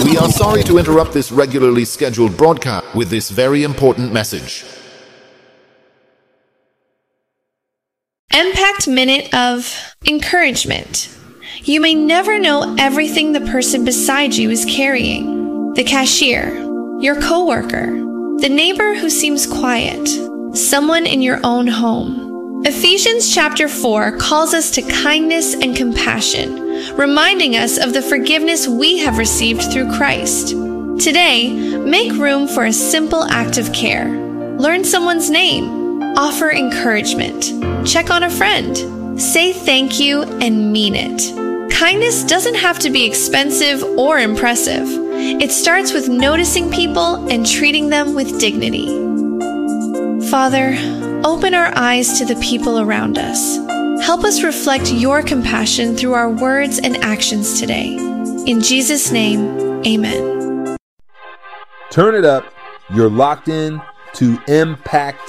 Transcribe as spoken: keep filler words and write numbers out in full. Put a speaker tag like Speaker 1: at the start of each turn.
Speaker 1: We are sorry to interrupt this regularly scheduled broadcast with this very important message.
Speaker 2: Impact Minute of Encouragement. You may never know everything the person beside you is carrying. The cashier, your coworker, the neighbor who seems quiet, someone in your own home. Ephesians chapter four calls us to kindness and compassion, reminding us of the forgiveness we have received through Christ. Today, make room for a simple act of care. Learn someone's name. Offer encouragement. Check on a friend. Say thank you and mean it. Kindness doesn't have to be expensive or impressive. It starts with noticing people and treating them with dignity. Father, open our eyes to the people around us. Help us reflect your compassion through our words and actions today. In Jesus' name, amen.
Speaker 3: Turn it up. You're locked in to Impact